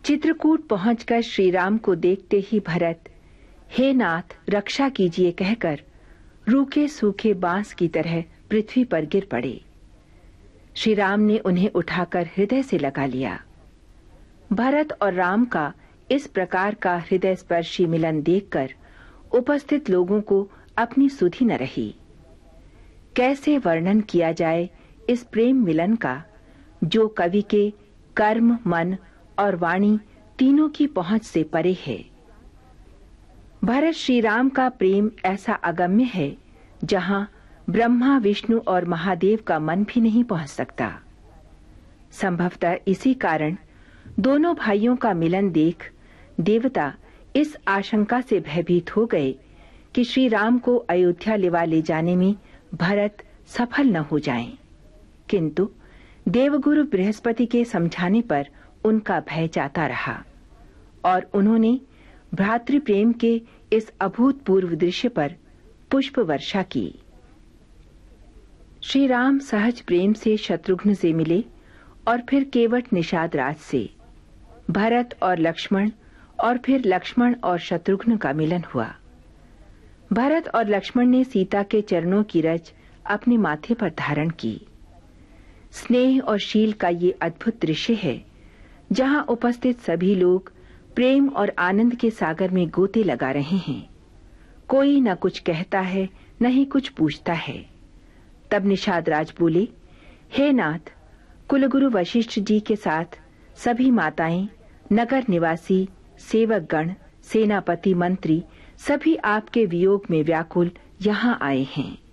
चित्रकूट पहुंचकर श्री राम को देखते ही भरत हे नाथ रक्षा कीजिए कहकर रूखे सूखे बांस की तरह पृथ्वी पर गिर पड़े। श्री राम ने उन्हें उठाकर हृदय से लगा लिया। भरत और राम का इस प्रकार का हृदय स्पर्शी मिलन देखकर उपस्थित लोगों को अपनी सुधि न रही। कैसे वर्णन किया जाए इस प्रेम मिलन का जो कवि के कर्म, मन और वाणी तीनों की पहुंच से परे है। भरत श्री राम का प्रेम ऐसा अगम्य है जहां ब्रह्मा, विष्णु और महादेव का मन भी नहीं पहुंच सकता। संभवतः इसी कारण दोनों भाइयों का मिलन देख देवता इस आशंका से भयभीत हो गए कि श्री राम को अयोध्या ले जाने में भरत सफल न हो जाएं। किंतु देवगुरु बृहस्पति के समझाने पर उनका भय जाता रहा और उन्होंने भ्रातृप्रेम के इस अभूतपूर्व दृश्य पर पुष्प वर्षा की। श्री राम सहज प्रेम से शत्रुघ्न से मिले और फिर केवट निषाद राज से। भरत और लक्ष्मण और फिर लक्ष्मण और शत्रुघ्न का मिलन हुआ। भरत और लक्ष्मण ने सीता के चरणों की रज अपने माथे पर धारण की। स्नेह और शील का ये अद्भुत दृश्य है जहां उपस्थित सभी लोग प्रेम और आनंद के सागर में गोते लगा रहे हैं। कोई न कुछ कहता है न ही कुछ पूछता है। तब निषाद राज बोले, हे नाथ, कुलगुरु वशिष्ठ जी के साथ सभी माताएं, नगर निवासी, सेवकगण, सेनापति, मंत्री सभी आपके वियोग में व्याकुल यहाँ आए हैं।